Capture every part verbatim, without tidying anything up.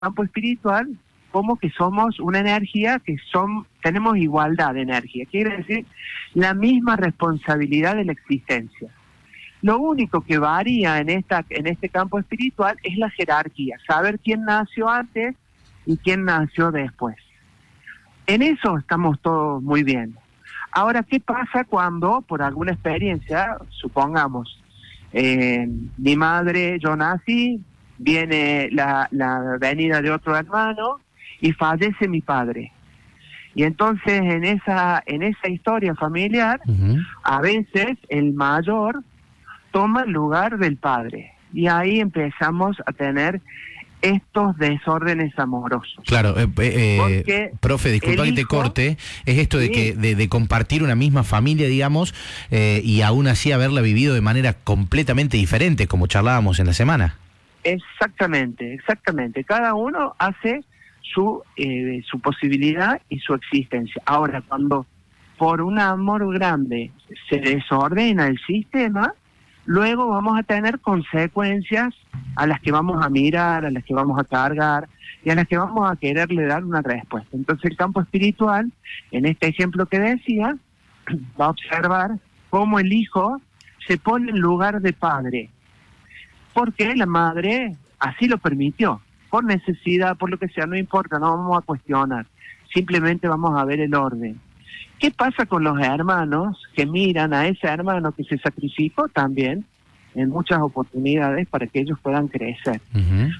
campo espiritual como que somos una energía que son, tenemos igualdad de energía, quiere decir la misma responsabilidad de la existencia. Lo único que varía en esta en este campo espiritual es la jerarquía, saber quién nació antes y quién nació después. En eso estamos todos muy bien. Ahora, ¿qué pasa cuando, por alguna experiencia, supongamos, eh, mi madre, yo nací, viene la, la venida de otro hermano y fallece mi padre? Y entonces en esa en esa historia familiar, uh-huh, a veces el mayor toma el lugar del padre. Y ahí empezamos a tener estos desórdenes amorosos. Claro, eh, eh, profe, disculpa que te corte, es esto de, sí, que de, de compartir una misma familia, digamos, eh, y aún así haberla vivido de manera completamente diferente, como charlábamos en la semana. Exactamente, exactamente. Cada uno hace su eh, su posibilidad y su existencia. Ahora, cuando por un amor grande se desordena el sistema, luego vamos a tener consecuencias a las que vamos a mirar, a las que vamos a cargar y a las que vamos a quererle dar una respuesta. Entonces el campo espiritual, en este ejemplo que decía, va a observar cómo el hijo se pone en lugar de padre, porque la madre así lo permitió, por necesidad, por lo que sea, no importa, no vamos a cuestionar, simplemente vamos a ver el orden. ¿Qué pasa con los hermanos que miran a ese hermano que se sacrificó también en muchas oportunidades para que ellos puedan crecer? Uh-huh.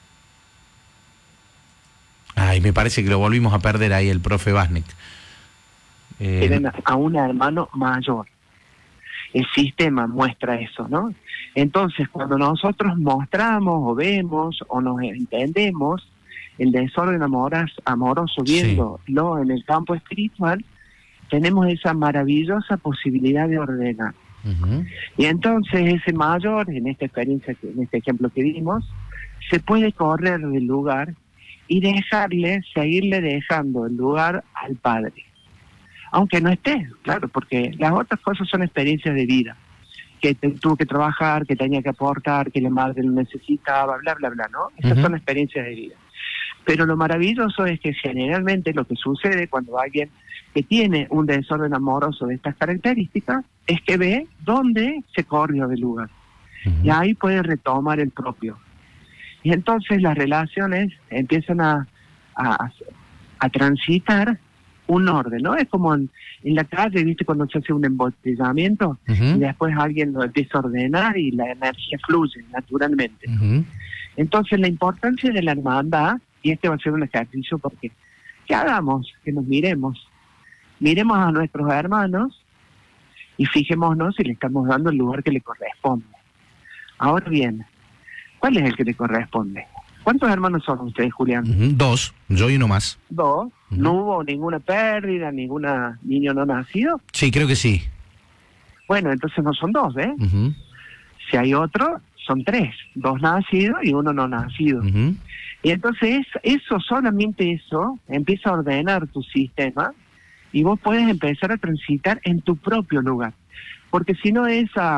Ay, me parece que lo volvimos a perder ahí el profe Vaznik. Eh... Quieren a un hermano mayor. El sistema muestra eso, ¿no? Entonces, cuando nosotros mostramos o vemos o nos entendemos el desorden amoras, amoroso viéndolo, sí, en el campo espiritual, tenemos esa maravillosa posibilidad de ordenar. Uh-huh. Y entonces ese mayor, en esta experiencia, en este ejemplo que dimos, se puede correr del lugar y dejarle, seguirle dejando el lugar al padre. Aunque no esté, claro, porque las otras cosas son experiencias de vida, que te, tuvo que trabajar, que tenía que aportar, que la madre lo necesitaba, bla, bla, bla, ¿no? Esas uh-huh. son experiencias de vida. Pero lo maravilloso es que generalmente lo que sucede cuando alguien que tiene un desorden amoroso de estas características es que ve dónde se corrió del lugar. Uh-huh. Y ahí puede retomar el propio. Y entonces las relaciones empiezan a, a, a transitar un orden, ¿no? Es como en, en la calle, ¿viste? Cuando se hace un embotellamiento, uh-huh, y después alguien lo empieza a ordenar y la energía fluye naturalmente. Uh-huh. Entonces la importancia de la hermandad, y este va a ser un ejercicio porque que hagamos, que nos miremos, miremos a nuestros hermanos y fijémonos si le estamos dando el lugar que le corresponde. Ahora bien, ¿cuál es el que le corresponde? ¿Cuántos hermanos son ustedes, Julián? Uh-huh. Dos, yo y uno más. Dos. Uh-huh. ¿No hubo ninguna pérdida, ningún niño no nacido? Sí, creo que sí. Bueno, entonces no son dos, ¿eh? Uh-huh. Si hay otro, son tres. Dos nacidos y uno no nacido. Uh-huh. Y entonces eso, solamente eso, empieza a ordenar tu sistema y vos puedes empezar a transitar en tu propio lugar. Porque si no, esa,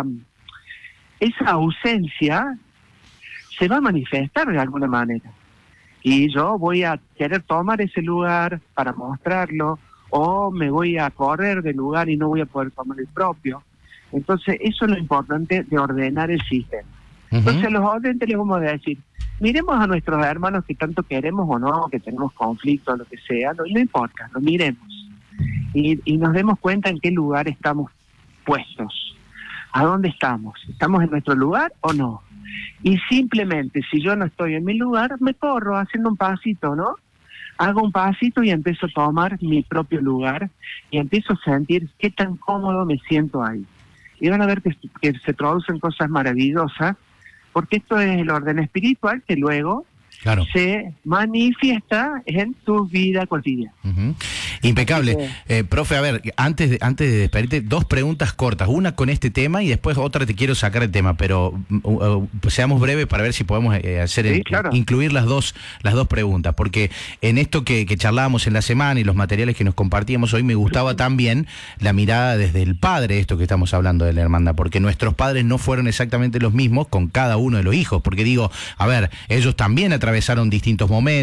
esa ausencia se va a manifestar de alguna manera. Y yo voy a querer tomar ese lugar para mostrarlo, o me voy a correr del lugar y no voy a poder tomar el propio. Entonces, eso es lo importante de ordenar el sistema. Uh-huh. Entonces, a los oyentes les vamos a decir, miremos a nuestros hermanos que tanto queremos o no, que tenemos conflictos, lo que sea, no, no importa, lo miremos. Y, y nos demos cuenta en qué lugar estamos puestos. ¿A dónde estamos? ¿Estamos en nuestro lugar o no? Y simplemente, si yo no estoy en mi lugar, me corro haciendo un pasito, ¿no? Hago un pasito y empiezo a tomar mi propio lugar y empiezo a sentir qué tan cómodo me siento ahí. Y van a ver que, que se producen cosas maravillosas, porque esto es el orden espiritual que luego, claro, se manifiesta en tu vida cotidiana. Uh-huh. Impecable. Eh, profe, a ver, antes de, antes de despedirte, dos preguntas cortas. Una con este tema y después otra te quiero sacar el tema, pero uh, uh, seamos breves para ver si podemos eh, hacer sí, el, claro. incluir las dos las dos preguntas, porque en esto que, que charlábamos en la semana y los materiales que nos compartíamos hoy, me gustaba también la mirada desde el padre, esto que estamos hablando de la hermandad, porque nuestros padres no fueron exactamente los mismos con cada uno de los hijos, porque digo, a ver, ellos también atravesaron atravesaron distintos momentos.